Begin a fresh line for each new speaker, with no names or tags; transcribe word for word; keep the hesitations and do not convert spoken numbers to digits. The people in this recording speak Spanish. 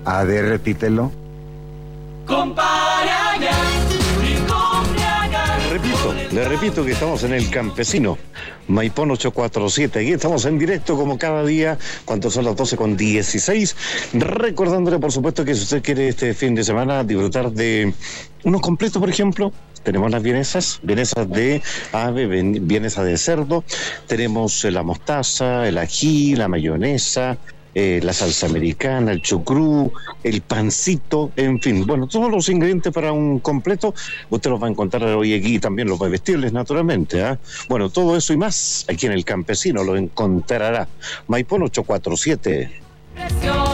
A ver, repítelo.
Compare allá y compre acá.
Le repito, le repito que estamos en el Campesino, Maipón ochocientos cuarenta y siete. Aquí estamos en directo como cada día, cuando son las doce con dieciséis. Recordándole, por supuesto, que si usted quiere este fin de semana disfrutar de unos completos, por ejemplo, tenemos las vienesas, vienesas de ave, vienesas de cerdo, tenemos la mostaza, el ají, la mayonesa, Eh, la salsa americana, el chucrú, el pancito, en fin, bueno, todos los ingredientes para un completo, usted los va a encontrar hoy aquí, también los bebestibles, naturalmente, ¿eh? Bueno, todo eso y más, aquí en el Campesino lo encontrará. Maipón ochocientos cuarenta y siete.